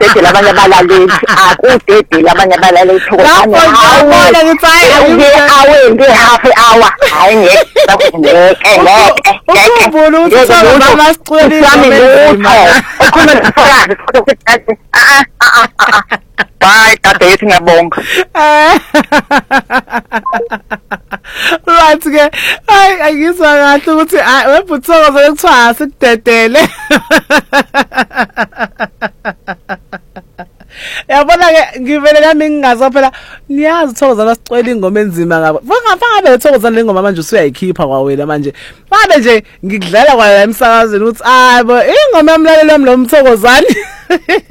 akudede labanye abalaleli akudede labanye abalaleli thokozani awubona ngithi awe ngehalf hour hayi ngeke ukhumbula ukuthi Thokozani masicwele bye dadewethu ngiyabonga right ke ayizwa kahle ukuthi webuthokoza ekuthiwa sikudedele yabona ke ngivele nami ngingazo phela niyazi Thokozani asicwele ingoma enzima ngabo ngabe Thokozani le ngoma manje usuyayikhipha kwawena manje babe nje ngikudlala kwa la emsakazweni ukuthi hayibo ingoma yamlaleli wami lo Thokozani